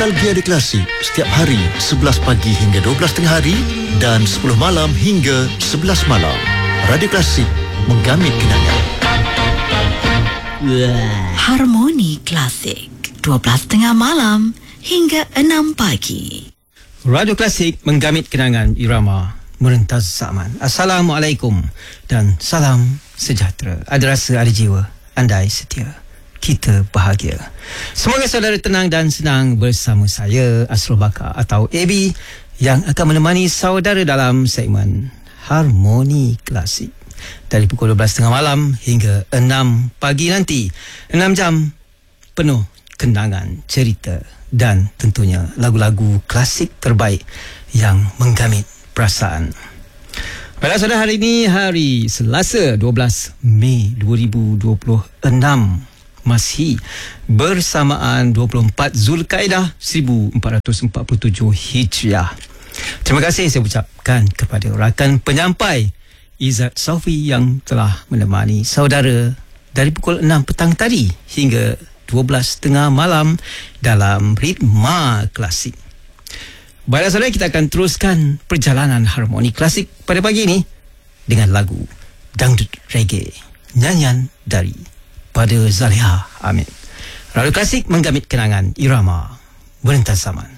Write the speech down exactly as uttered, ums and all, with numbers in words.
Nostalgia di Klasik setiap hari sebelas pagi hingga dua belas tengah hari dan sepuluh malam hingga sebelas malam. Radio Klasik, menggamit kenangan. Harmoni Klasik dua belas tengah malam hingga enam pagi. Radio Klasik, menggamit kenangan irama merentas zaman. Assalamualaikum dan salam sejahtera. Ada rasa, ada jiwa, andai setia, kita bahagia. Semoga saudara tenang dan senang bersama saya, Asrul Bakar atau A B, yang akan menemani saudara dalam segmen Harmoni Klasik dari pukul dua belas tiga puluh malam hingga enam pagi nanti. enam jam penuh kenangan, cerita dan tentunya lagu-lagu klasik terbaik yang menggamit perasaan. Pada saudara, hari ini hari Selasa dua belas Mei dua ribu dua puluh enam, masih bersamaan dua puluh empat Zulkaidah seribu empat ratus empat puluh tujuh Hijriah. Terima kasih saya ucapkan kepada rakan penyampai Izzat Saufi yang telah menemani saudara dari pukul enam petang tadi hingga dua belas tiga puluh malam dalam Ritma Klasik. Baiklah saudara, kita akan teruskan perjalanan Harmoni Klasik pada pagi ini dengan lagu dangdut reggae, nyanyian dari pada Zaliha Amin. Radio Klasik, menggamit kenangan irama merentas zaman.